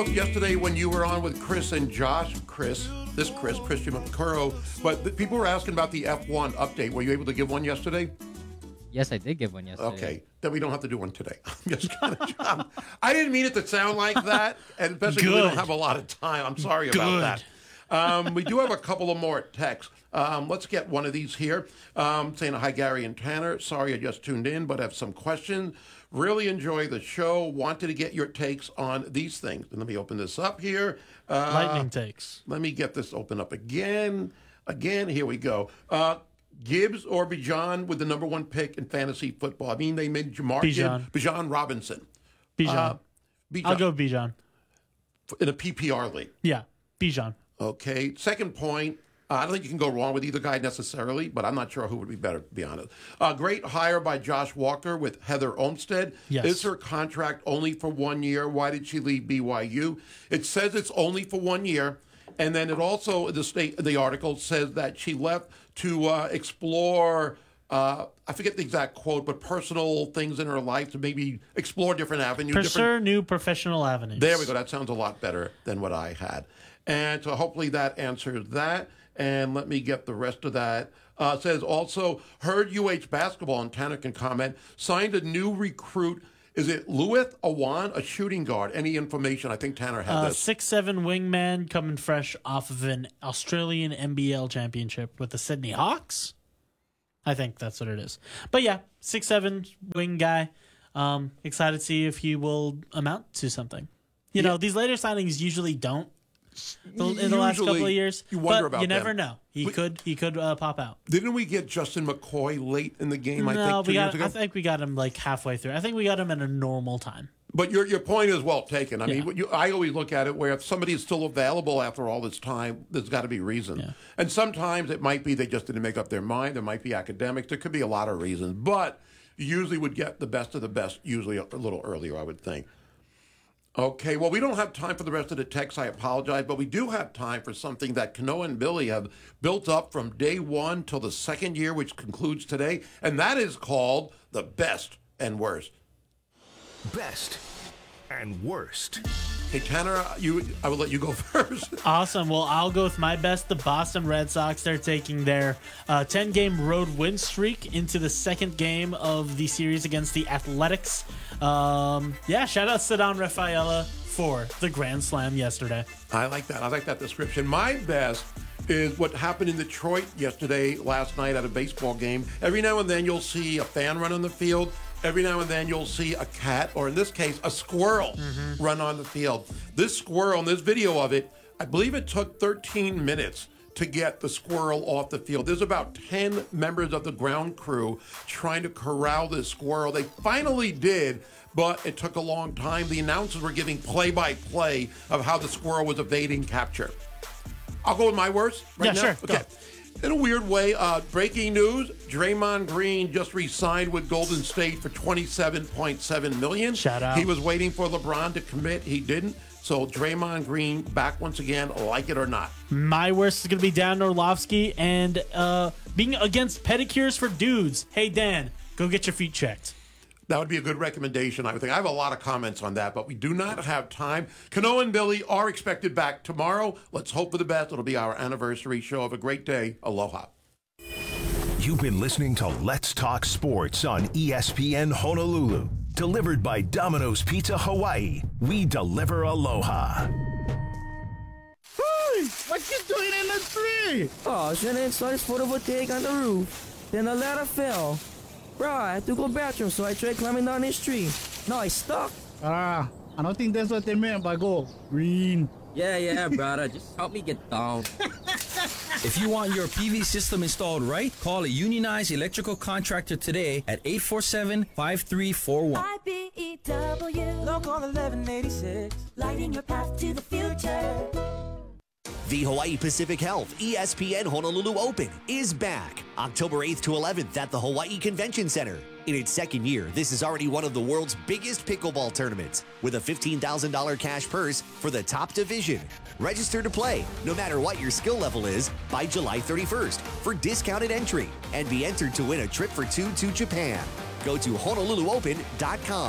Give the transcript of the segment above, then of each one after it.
know if yesterday when you were on with Chris and Josh, Christian McCurrow, but people were asking about the F1 update. Were you able to give one yesterday? Yes, I did give one yesterday. Okay, then we don't have to do one today. I'm just kind of I didn't mean it to sound like that, and especially when we don't have a lot of time. I'm sorry about that. We do have a couple of more texts. Let's get one of these here. Saying, hi, Gary and Tanner. Sorry I just tuned in, but have some questions. Really enjoy the show. Wanted to get your takes on these things. And let me open this up here. Lightning takes. Let me get this open up again. Here we go. Gibbs or Bijan with the number one pick in fantasy football? I mean, they made Bijan Robinson. Bijan. I'll go Bijan. In a PPR league. Yeah, Bijan. Okay. Second point. I don't think you can go wrong with either guy necessarily, but I'm not sure who would be better, to be honest. Great hire by Josh Walker with Heather Olmstead. Yes. Is her contract only for 1 year? Why did she leave BYU? It says it's only for 1 year. And then it also, the article says that she left to explore, I forget the exact quote, but personal things in her life to maybe explore different avenues. Pursue new professional avenues. There we go. That sounds a lot better than what I had. And so hopefully that answers that. And let me get the rest of that. Says also, heard UH basketball, and Tanner can comment, signed a new recruit. Is it Louis Awan, a shooting guard? Any information? I think Tanner had this. 6'7" wingman coming fresh off of an Australian NBL championship with the Sydney Hawks. I think that's what it is. But yeah, 6'7" wing guy. Excited to see if he will amount to something. You know, these later signings usually don't. In the last couple of years, you wonder but about you never them. know. He could pop out. Didn't we get Justin McCoy late in the game? No, I think 2 years ago. I think we got him like halfway through. I think we got him at a normal time. But your point is well taken. I mean, I always look at it where if somebody is still available after all this time, there's got to be reason. Yeah. And sometimes it might be they just didn't make up their mind. There might be academics. There could be a lot of reasons. But you usually would get the best of the best usually a little earlier, I would think. Okay, well, we don't have time for the rest of the text. I apologize, but we do have time for something that Kanoa and Billy have built up from day one till the second year, which concludes today, and that is called the best and worst. Best and worst. Hey, Tanner, I will let you go first. Awesome. Well, I'll go with my best. The Boston Red Sox, they're taking their 10-game road win streak into the second game of the series against the Athletics. Shout out Ceddanne Rafaela for the Grand Slam yesterday. I like that. I like that description. My best is what happened in Detroit last night at a baseball game. Every now and then you'll see a fan run on the field. Every now and then you'll see a cat, or in this case, a squirrel, run on the field. This squirrel, and there's video of it, I believe it took 13 minutes to get the squirrel off the field. There's about 10 members of the ground crew trying to corral this squirrel. They finally did, but it took a long time. The announcers were giving play-by-play of how the squirrel was evading capture. I'll go with my worst right now. Sure. Okay. Go. In a weird way, breaking news, Draymond Green just re-signed with Golden State for $27.7 million. Shout out. He was waiting for LeBron to commit. He didn't. So Draymond Green back once again, like it or not. My worst is going to be Dan Orlovsky and being against pedicures for dudes. Hey, Dan, go get your feet checked. That would be a good recommendation, I would think. I have a lot of comments on that, but we do not have time. Kanoa and Billy are expected back tomorrow. Let's hope for the best. It'll be our anniversary show. Have a great day. Aloha. You've been listening to Let's Talk Sports on ESPN Honolulu. Delivered by Domino's Pizza Hawaii. We deliver aloha. Hey, what you doing in the tree? Oh, I was trying to install this photovoltaic on the roof. Then the ladder fell. Bro, I had to go bathroom, so I tried climbing down this tree. Now I stuck. I don't think that's what they meant by go green. Yeah, brother. Just help me get down. If you want your PV system installed right, call a unionized electrical contractor today at 847-5341. IBEW Local 1186, lighting your path to the future. The Hawaii Pacific Health ESPN Honolulu Open is back October 8th to 11th at the Hawaii Convention Center. In its second year, this is already one of the world's biggest pickleball tournaments with a $15,000 cash purse for the top division. Register to play, no matter what your skill level is, by July 31st for discounted entry and be entered to win a trip for two to Japan. Go to HonoluluOpen.com.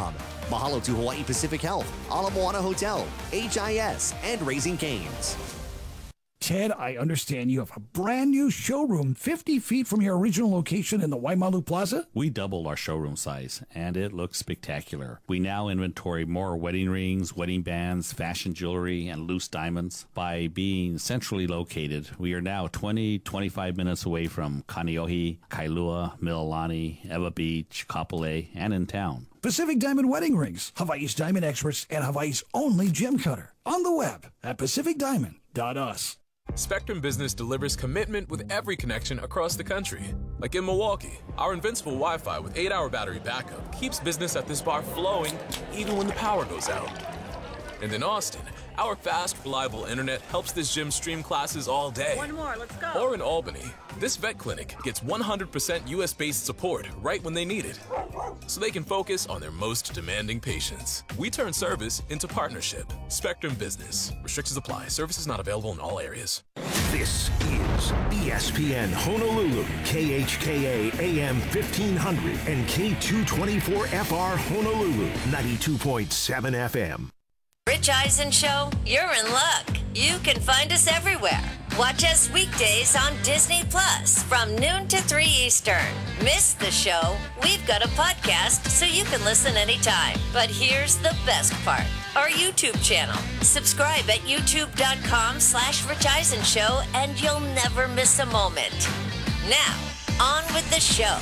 Mahalo to Hawaii Pacific Health, Ala Moana Hotel, HIS, and Raising Cane's. Ted, I understand you have a brand new showroom 50 feet from your original location in the Waimalu Plaza? We doubled our showroom size, and it looks spectacular. We now inventory more wedding rings, wedding bands, fashion jewelry, and loose diamonds. By being centrally located, we are now 25 minutes away from Kaneohe, Kailua, Mililani, Ewa Beach, Kapolei, and in town. Pacific Diamond Wedding Rings, Hawaii's diamond experts and Hawaii's only gem cutter. On the web at pacificdiamond.us. Spectrum Business delivers commitment with every connection across the country. Like in Milwaukee, our invincible Wi-Fi with 8-hour battery backup keeps business at this bar flowing even when the power goes out. And in Austin, our fast, reliable internet helps this gym stream classes all day. One more, let's go. Or in Albany, this vet clinic gets 100% US-based support right when they need it, so they can focus on their most demanding patients. We turn service into partnership. Spectrum Business. Restrictions apply. Services not available in all areas. This is ESPN Honolulu, KHKA AM 1500 and K224FR Honolulu, 92.7 FM. Rich Eisen Show, you're in luck. You can find us everywhere. Watch us weekdays on Disney Plus from noon to 3 Eastern. Miss the show? We've got a podcast so you can listen anytime. But here's the best part. Our YouTube channel. Subscribe at youtube.com/Rich Eisen Show and you'll never miss a moment. Now, on with the show.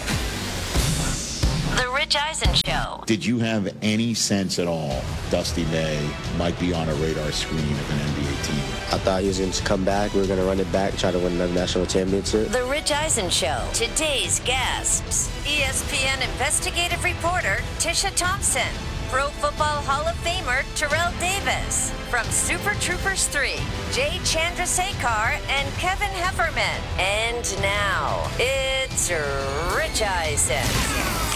The Rich Eisen Show. Did you have any sense at all Dusty May might be on a radar screen of an NBA team? I thought he was going to come back. We were going to run it back, try to win another national championship. The Rich Eisen Show. Today's guests. ESPN investigative reporter Tisha Thompson. Pro Football Hall of Famer Terrell Davis. From Super Troopers 3, Jay Chandrasekhar and Kevin Hefferman. And now, it's Rich Eisen.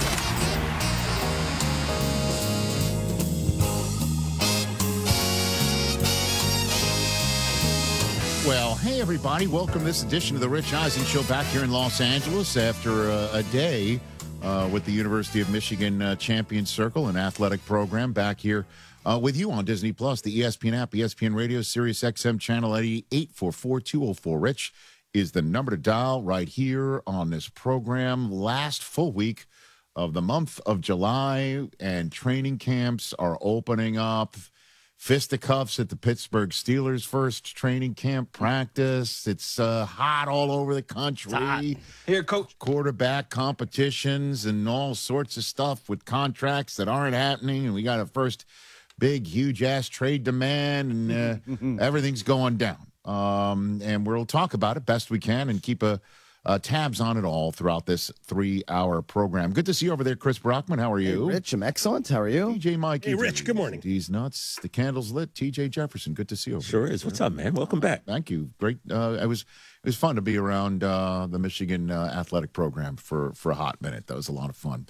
Well, hey, everybody. Welcome to this edition of the Rich Eisen Show back here in Los Angeles after a day with the University of Michigan Champions Circle, an athletic program, back here with you on Disney Plus, the ESPN app, ESPN Radio, Sirius XM Channel 844-204. Rich is the number to dial right here on this program. Last full week of the month of July, and training camps are opening up. Fisticuffs at the Pittsburgh Steelers' first training camp practice. It's hot all over the country. Here, Coach. Quarterback competitions and all sorts of stuff with contracts that aren't happening. And we got a first big, huge-ass trade demand, and everything's going down. And we'll talk about it best we can and keep tabs on it all throughout this 3-hour program. Good to see you over there, Chris Brockman. How are you? Hey, Rich, I'm excellent. How are you? TJ Mike. Hey, Rich, good morning. These nuts. The candle's lit. TJ Jefferson. Good to see you over Sure is. What's up, man? Welcome back. Thank you. Great. It was fun to be around the Michigan athletic program for a hot minute. That was a lot of fun.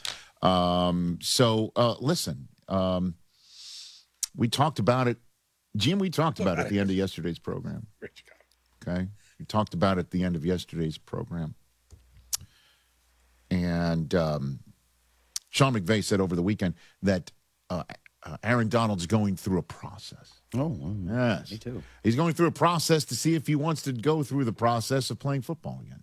Listen, we talked about it. Jim, we talked about it at the end of yesterday's program. Rich, okay? We talked about it at the end of yesterday's program. And Sean McVay said over the weekend that Aaron Donald's going through a process. Oh, yes. Me too. He's going through a process to see if he wants to go through the process of playing football again.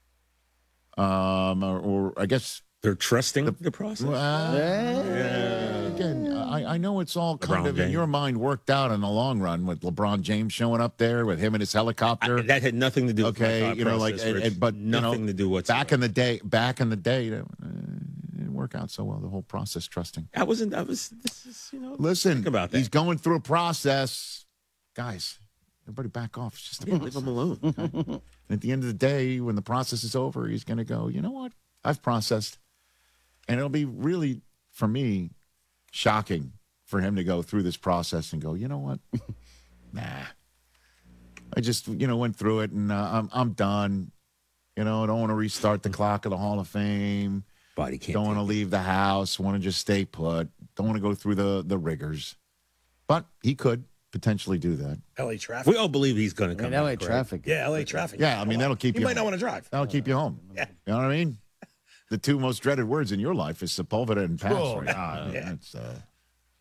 Or I guess they're trusting the process. Again, I know it's all kind of in your mind worked out in the long run with LeBron James showing up there with him and his helicopter. That had nothing to do with my thought process, but nothing to do whatsoever. Back in the day, it didn't work out so well. The whole process trusting. Listen, think about that. He's going through a process, guys. Everybody back off. It's just leave him alone. Okay? And at the end of the day, when the process is over, he's going to go, you know what? I've processed. And it'll be really, for me, shocking for him to go through this process and go, you know what? Nah. I just, went through it, and I'm done. I don't want to restart the clock of the Hall of Fame. Body can't. Don't want to leave the house. Want to just stay put. Don't want to go through the rigors. But he could potentially do that. L.A. traffic. We all believe he's going to come. L.A. traffic. Yeah, L.A. traffic. Yeah, I mean, that'll keep you. You might home. not want to drive. That'll keep you home. Yeah. You know what I mean? The two most dreaded words in your life is Sepulveda and pass. Oh, right? yeah.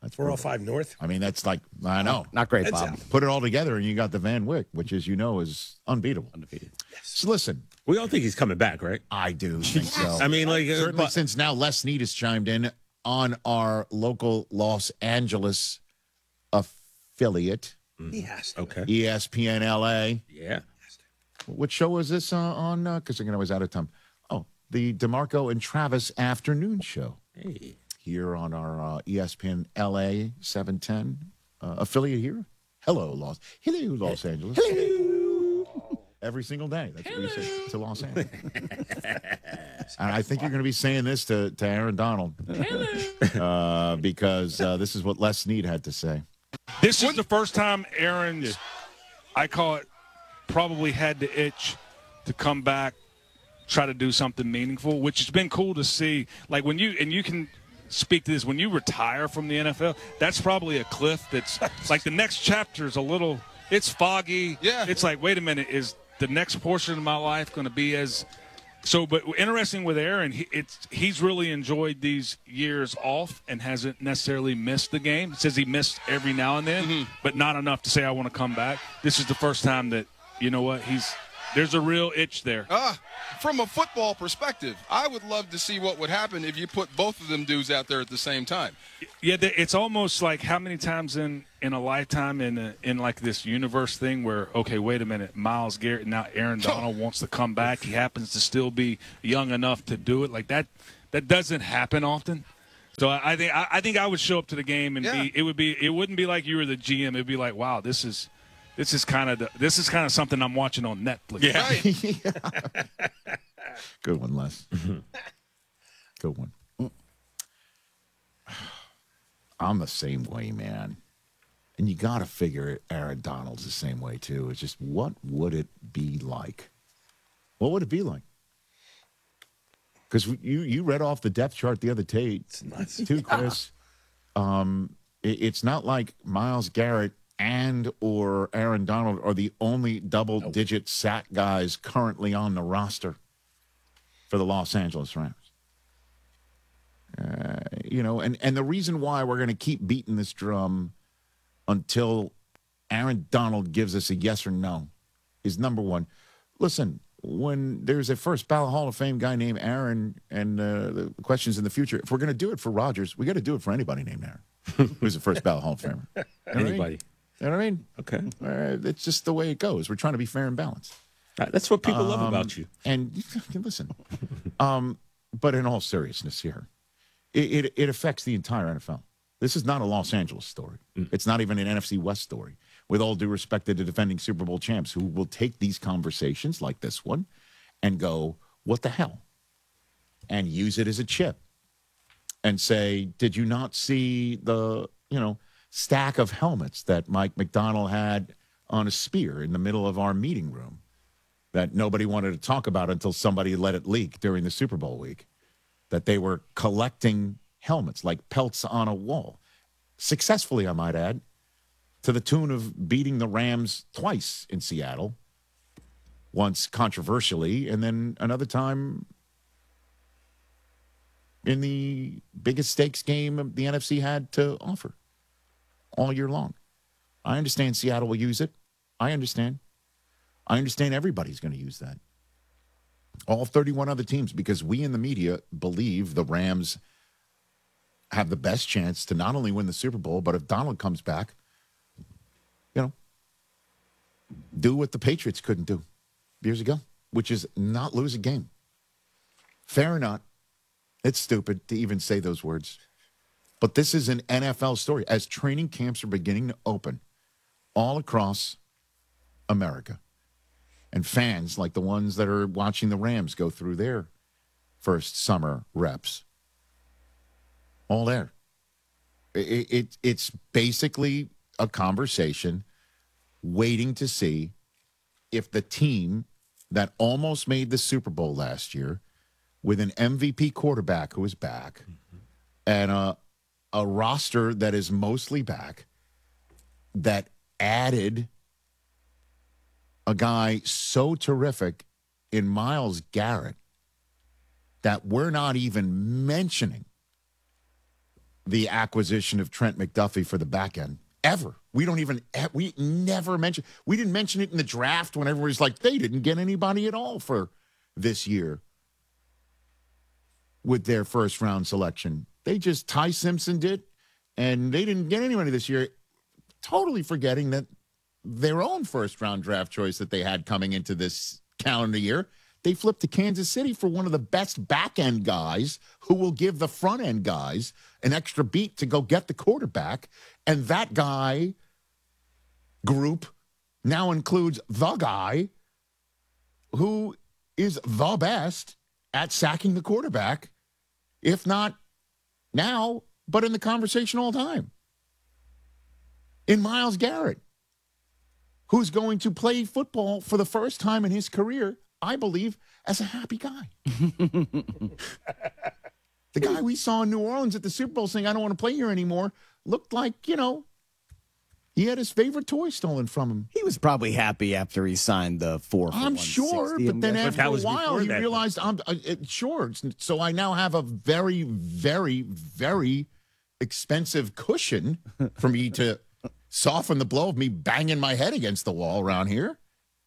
That's 405 North. I mean, that's like, I know. Not great, That's Bob. out. Put it all together, and you got the Van Wyck, which, as you know, is unbeatable. Undefeated. Yes. So listen, We all think he's coming back, right? I do think so. I mean, like, certainly but- since now Les Snead has chimed in on our local Los Angeles affiliate, he has to. Okay. ESPN LA. Yeah. What show was this on? Because again, I was out of time. Oh, the DeMarco and Travis afternoon show. Hey. Here on our ESPN LA 710 affiliate here. Hello, Los Angeles. Hello. Every single day. That's what we say to Los Angeles. And I think you're going to be saying this to Aaron Donald. Because this is what Les Snead had to say. This is the first time Aaron's, I call it, probably had the itch to come back, try to do something meaningful, which has been cool to see. Like when you can speak to this, when you retire from the NFL, that's probably a cliff that's like the next chapter is a little, it's foggy. Yeah. It's like, wait a minute, is the next portion of my life going to be as so? But interesting with Aaron, he's really enjoyed these years off and hasn't necessarily missed the game. He says he missed every now and then, but not enough to say I want to come back. This is the first time that, you know what, there's a real itch there. From a football perspective, I would love to see what would happen if you put both of them dudes out there at the same time. Yeah, it's almost like how many times in a lifetime in like this universe thing where, okay, wait a minute, Myles Garrett, now Aaron Donald wants to come back. He happens to still be young enough to do it. Like that doesn't happen often. So I think I would show up to the game and it wouldn't be like you were the GM. It'd be like, wow, this is kind of something I'm watching on Netflix. Yeah. Good one, Les. Good one. I'm the same way, man. And you got to figure Aaron Donald's the same way, too. It's just, what would it be like? What would it be like? Because you read off the depth chart the other day, too, Chris. It's not like Myles Garrett and or Aaron Donald are the only double-digit sack guys currently on the roster for the Los Angeles Rams. And the reason why we're going to keep beating this drum until Aaron Donald gives us a yes or no is, number one, listen, when there's a first ballot Hall of Fame guy named Aaron and the questions in the future, if we're going to do it for Rodgers, we got to do it for anybody named Aaron who's a first ballot Hall of Famer. Anybody. You know what I mean? Okay. It's just the way it goes. We're trying to be fair and balanced. That's what people love about you. And listen, but in all seriousness here, it affects the entire NFL. This is not a Los Angeles story. It's not even an NFC West story. With all due respect to the defending Super Bowl champs, who will take these conversations like this one and go, what the hell? And use it as a chip and say, did you not see the, stack of helmets that Mike McDonald had on a spear in the middle of our meeting room that nobody wanted to talk about until somebody let it leak during the Super Bowl week, that they were collecting helmets like pelts on a wall, successfully, I might add, to the tune of beating the Rams twice in Seattle, once controversially, and then another time in the biggest stakes game the NFC had to offer all year long. I understand Seattle will use it. I understand everybody's going to use that. All 31 other teams, because we in the media believe the Rams have the best chance to not only win the Super Bowl, but if Donald comes back, do what the Patriots couldn't do years ago, which is not lose a game. Fair or not, it's stupid to even say those words. But this is an NFL story. As training camps are beginning to open all across America, and fans like the ones that are watching the Rams go through their first summer reps, all there. It's basically a conversation waiting to see if the team that almost made the Super Bowl last year with an MVP quarterback who is back and a roster that is mostly back, that added a guy so terrific in Myles Garrett that we're not even mentioning the acquisition of Trent McDuffie for the back end. Ever. We never mentioned, we didn't mention it in the draft when everyone was like, they didn't get anybody at all for this year with their first round selection. They just, Ty Simpson did, and they didn't get anybody this year, totally forgetting that their own first round draft choice that they had coming into this calendar year, they flipped to Kansas City for one of the best back end guys who will give the front end guys an extra beat to go get the quarterback. And that guy group now includes the guy who is the best at sacking the quarterback, if not now, but in the conversation all the time. In Myles Garrett, who's going to play football for the first time in his career, I believe, as a happy guy. The guy we saw in New Orleans at the Super Bowl saying, I don't want to play here anymore, looked like, he had his favorite toy stolen from him. He was probably happy after he signed the 4 for I'm sure, but then after a while, he realized, sure. So I now have a very, very, very expensive cushion for me to soften the blow of me banging my head against the wall around here.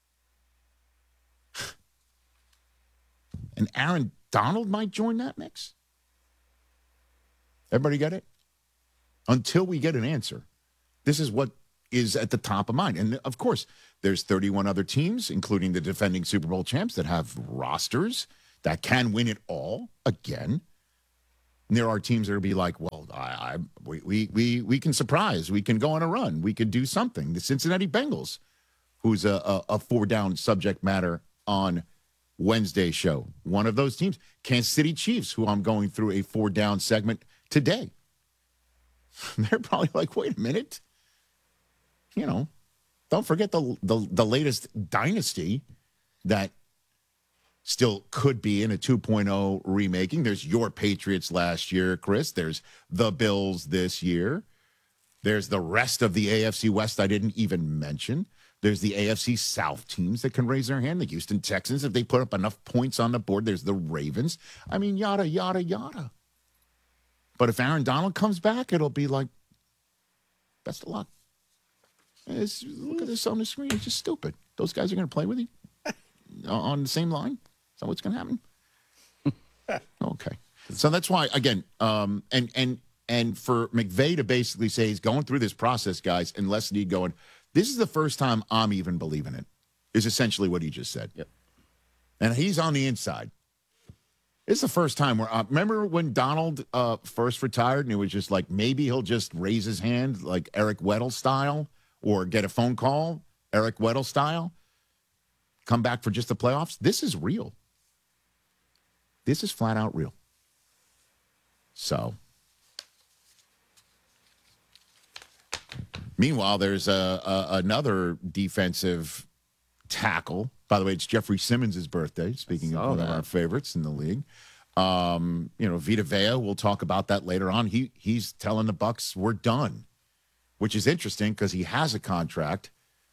And Aaron Donald might join that mix. Everybody get it? Until we get an answer, this is what is at the top of mind. And of course, there's 31 other teams, including the defending Super Bowl champs, that have rosters that can win it all again. And there are teams that will be like, well, we can surprise. We can go on a run. We could do something. The Cincinnati Bengals, who's a 4-down subject matter on Wednesday show. One of those teams. Kansas City Chiefs, who I'm going through a 4-down segment today. They're probably like, wait a minute. Don't forget the latest dynasty that still could be in a 2.0 remaking. There's your Patriots last year, Chris. There's the Bills this year. There's the rest of the AFC West I didn't even mention. There's the AFC South teams that can raise their hand. The Houston Texans, if they put up enough points on the board. There's the Ravens. I mean, yada, yada, yada. But if Aaron Donald comes back, it'll be like, best of luck. Look at this on the screen. It's just stupid. Those guys are going to play with you on the same line? Is that what's going to happen? Okay. So that's why, again, and for McVay to basically say he's going through this process, guys, and Les Snead going, this is the first time I'm even believing it, is essentially what he just said. Yep. And he's on the inside. It's the first time where, remember when Donald first retired and it was just like, maybe he'll just raise his hand like Eric Weddle style or get a phone call, Eric Weddle style, come back for just the playoffs? This is real. This is flat out real. So, meanwhile, there's another defensive tackle. By the way, it's Jeffrey Simmons' birthday, speaking of one of our favorites in the league. Vita Vea, we'll talk about that later on. He's telling the Bucs we're done, which is interesting because he has a contract.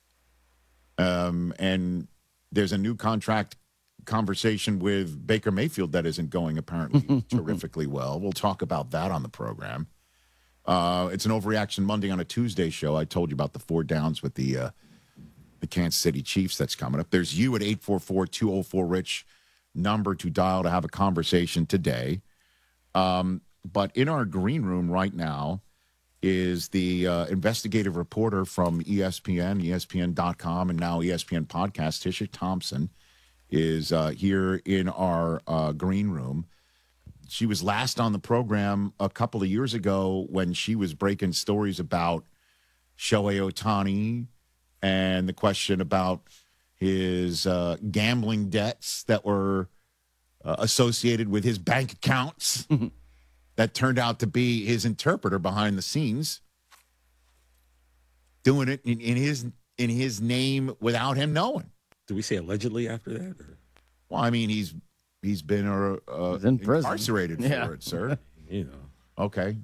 And there's a new contract conversation with Baker Mayfield that isn't going apparently terrifically well. We'll talk about that on the program. It's an Overreaction Monday on a Tuesday show. I told you about the 4 downs with the Kansas City Chiefs that's coming up. There's you at 844-204-RICH, number to dial to have a conversation today. But in our green room right now is the investigative reporter from ESPN, ESPN.com, and now ESPN Podcast, Tisha Thompson, is here in our green room. She was last on the program a couple of years ago when she was breaking stories about Shohei Ohtani and the question about his gambling debts that were associated with his bank accounts that turned out to be his interpreter behind the scenes, doing it in his name without him knowing. Do we say allegedly after that? Or? Well, I mean, he's been he's in prison. Incarcerated for it, sir. Okay.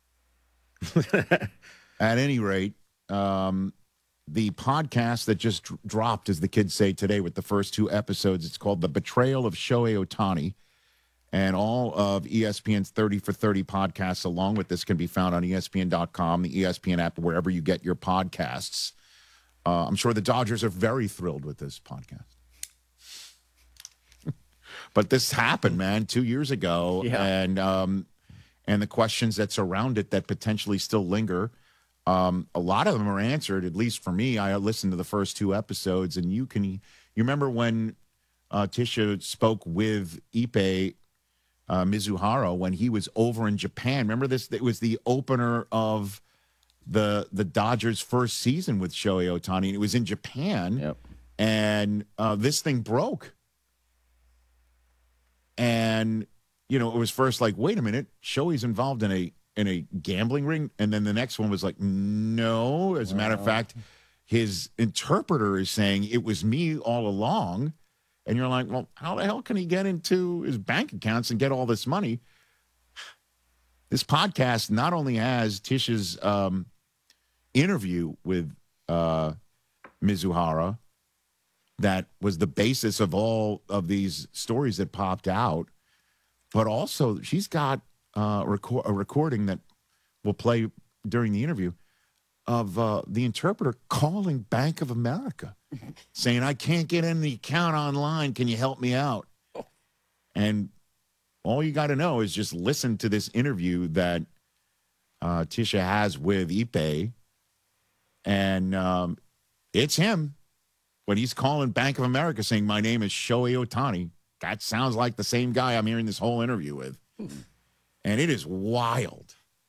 At any rate, the podcast that just dropped, as the kids say today, with the first 2 episodes, it's called The Betrayal of Shohei Ohtani. And all of ESPN's 30 for 30 podcasts, along with this, can be found on ESPN.com, the ESPN app, wherever you get your podcasts. I'm sure the Dodgers are very thrilled with this podcast. But this happened, man, 2 years ago. Yeah. And the questions that surround it that potentially still linger, a lot of them are answered, at least for me. I listened to the first 2 episodes, and you remember when Tisha spoke with Ippei Mizuhara when he was over in Japan. Remember this? It was the opener of the Dodgers' first season with Shohei Ohtani, and it was in Japan. Yep. And this thing broke. And, it was first like, wait a minute, Shohei's involved in a gambling ring. And then the next one was like, no. As a matter of fact, his interpreter is saying it was me all along. And you're like, well, how the hell can he get into his bank accounts and get all this money? This podcast not only has Tisha's interview with Mizuhara, that was the basis of all of these stories that popped out, but also she's got a recording that we'll play during the interview of the interpreter calling Bank of America, saying, I can't get in the account online. Can you help me out? And all you got to know is just listen to this interview that Tisha has with Ippei, and it's him when he's calling Bank of America saying, my name is Shohei Ohtani. That sounds like the same guy I'm hearing this whole interview with. And it is wild.